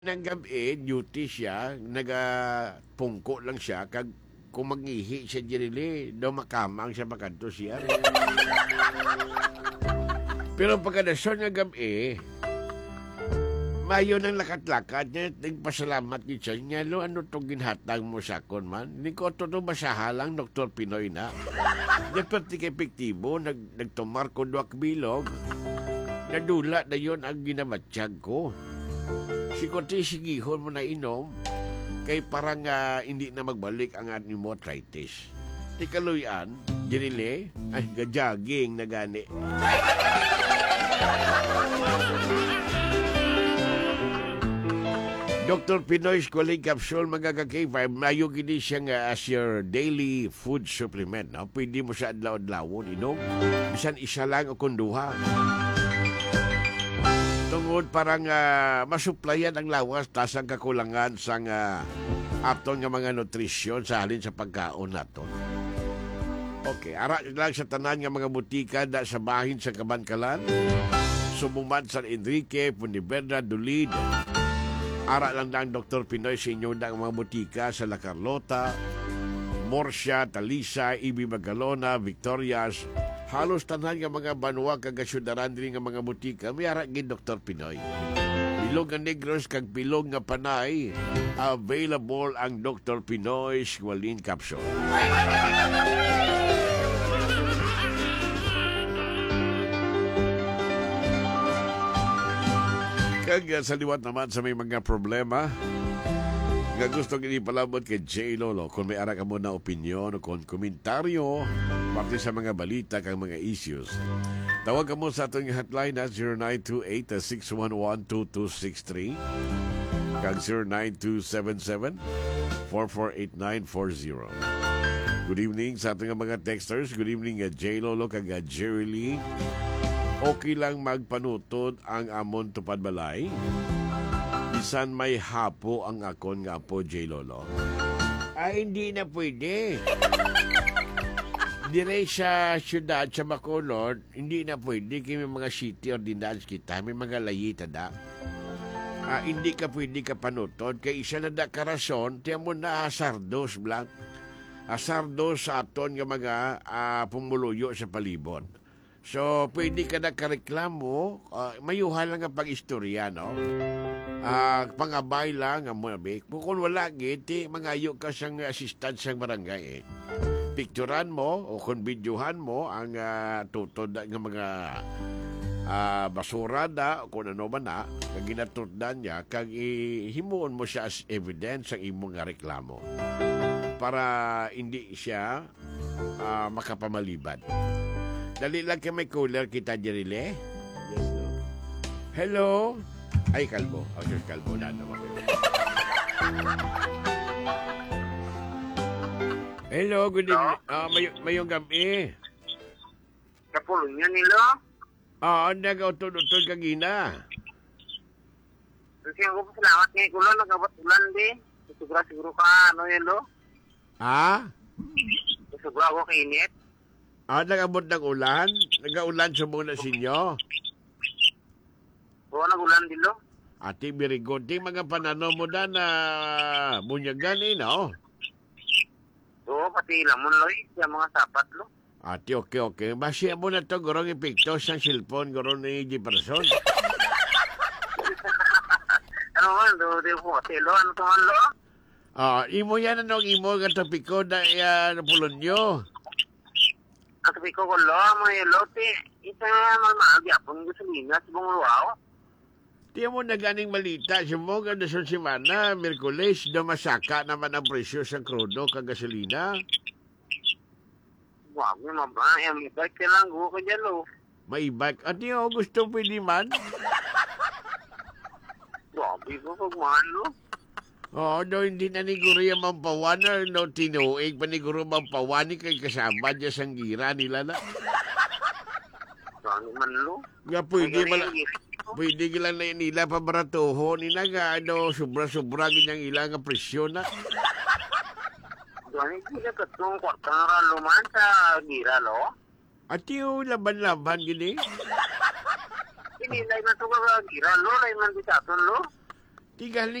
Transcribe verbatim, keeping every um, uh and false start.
Ng gabi, duty siya, nagapungko lang siya, kag kung mag-ihi siya dirili, daw makamang siya makanto siya. Pero pagkadasyon nga gabi, mayo nang lakat-lakat niya, nagpasalamat ni siya niya, lo, ano itong ginhatang mo sa kon man? Hindi ko ito masaha lang, Doktor Pinoy na. Naperti epektibo, nag, nagtumar ko duwak bilog, nadula na yon ang ginamatyag ko. Si Kunti sigihon mo na inom, kay parang uh, hindi na magbalik ang ating arthritis. Di kaluyan, dinili, ay, gajaging na gani. Doktor Pinoy's Qualig Capsule, magagakay five, mayo gini siya nga as your daily food supplement. No? Pwede mo sa adlaw-adlawon, inom. Bisan isa lang o kunduha. Tungod parang uh, masuplayan ang lawas tas ang kakulangan sa uh, aton nga mga nutrisyon sa halin sa pagkaon naton. Okay, ara lang sa tanan nga mga butika da sa bahin sa Kabankalan, Sumuman, San Enrique, Pontevedra, Dulid. Ara lang na ang Doktor Pinoy sa inyo na mga butika sa La Carlota, Morsia, Talisa, Ibi Magalona, Victorias. Halos tanan nga mga banwa kagasyudaran din nga mga butika may ara gid Doktor Pinoy. Bilog nga negros kag bilog nga panay, available ang Doktor Pinoy Squalene Capsule. Kag sa liwat naman sa may mga problema nga gusto gini palabot kay J. Lolo, kung may ara ka mo na opinyon o kung komentaryo pati sa mga balita kang mga issues, tawag ka mo sa atong hotline na zero nine two eight, six one one, two two six three kag zero nine two seven seven, four four eight nine four zero. Good evening sa atong mga texters. Good evening uh, J. Lolo kag uh, Jerry Lee. Okay lang magpanutod ang amon tupad balay? Bisan may hapo ang akon nga po, J. Lolo. Ay, hindi na pwede. Dire sa syudad, sa Bacolod, hindi na pwede. Kaya may mga city ordinance kita, may mga layita da. Ah, hindi ka pwede ka panutod. Kaya isa na da karason, tiyan mo na asardos, blank. Asardos sa aton nga mga ah, pumuluyo sa palibot. So, pwede ka na kareklamo, uh, mayuhan lang ang pag-istorya, no? Uh, pangabay lang ang mga bik. Kung wala, giti, mangayo ka siyang assistant sa barangay, eh. Picturan mo, o kung videohan mo, ang uh, tutod ng mga uh, basura da, o kung ano ba na, kag ginatutdan niya, kag ihimuon mo siya as evidence ang imong nga reklamo. Para hindi siya uh, makapamaliban. Dali lang ka may cooler kita, Jerile. Yes, no. Hello? Ay, kalbo. O, oh, kalbo na naman. Hello, good evening. Uh, may, mayong gabi. Kapulong yun nila. Oo, uh, nag-utod-utod kagina. Kasi ako po salamat ngayon kulo, nagkabat-ulan di. Siguro siguro ka, ano yun, lo? Ha? Siguro ako kainit. Ah, nag-abot ng ulan? Nag-ulan sa muna sinyo? Oo, nag-ulan din, lo. Ati, very good. Di mga panano mo na na bunyagan eh, no? Oo, pati lamon, lo, eh. Yung mga sapat, lo. Ati, okay, okay. Masya mo na to, gurong ipikto sa cellphone, gurong ni Jefferson. Ano man, do, di po kasi, lo. Ano to man, lo? Ah, imo yan anong imo nga topiko na uh, napulon nyo? Ang sabi ko ko, lo, mga lo, ti. Isa magmahagi apong gusto nila sa buong luwaw. Di mo na ganing malita. Si mo ganda sa simana, Merkules, damasaka naman ang presyo sa krudo kag gasolina. Wag mo, mabay. Ang bike ka lang, guho ka dyan, lo. May bike. At niyo, gusto pwede man? Sabi ko, pagmahan, lo. Oo, no, hindi na ni Guro yung mampawan na, no, tinuig pa ni Guro mampawan ni kay kasama niya sang gira nila na. Saan man, lo? Nga pwede mala, pwede gilang na nila pabaratuho ni na nga, ano, sobra-sobra ganyang ilang nga presyo na. Saan hindi ka itong kwarta nga luman sa gira, lo? At yung laban-laban gini? Hindi, lain man ito ka gira, lo. Lain man ditaton, lo. Tigal